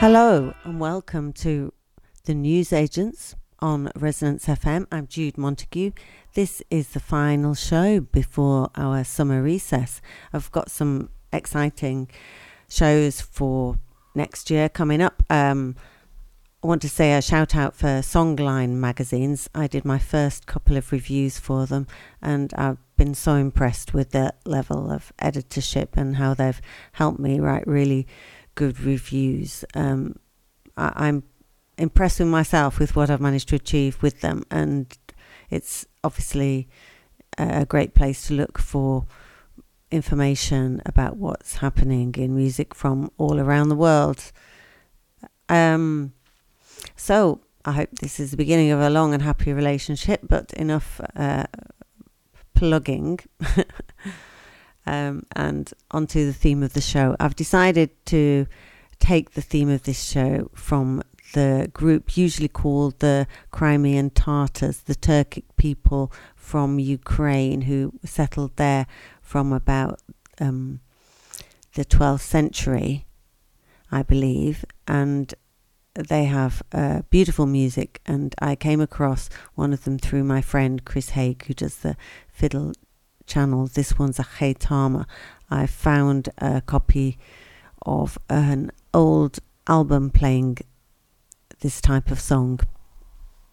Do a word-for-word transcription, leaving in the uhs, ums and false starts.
Hello and welcome to the News Agents on Resonance F M. I'm Jude Montague. This is the final show before our summer recess. I've got some exciting shows for next year coming up. Um, I want to say a shout out for Songline magazines. I did my first couple of reviews for them and I've been so impressed with their level of editorship and how they've helped me write really good reviews. Um, I, I'm impressed with myself with what I've managed to achieve with them, and it's obviously a great place to look for information about what's happening in music from all around the world. Um, so I hope this is the beginning of a long and happy relationship, but enough uh, plugging. Um, and onto the theme of the show. I've decided to take the theme of this show from the group usually called the Crimean Tatars, the Turkic people from Ukraine who settled there from about um, the twelfth century, I believe, and they have uh, beautiful music, and I came across one of them through my friend Chris Haig, who does the fiddle channel. This one's a Khaytama. I found a copy of an old album playing this type of song.